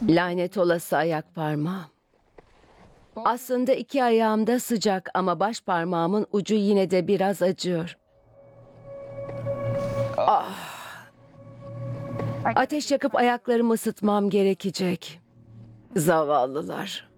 Lanet olası ayak parmağım. Aslında iki ayağım da sıcak ama baş parmağımın ucu yine de biraz acıyor. Ateş yakıp ayaklarımı ısıtmam gerekecek. Zavallılar.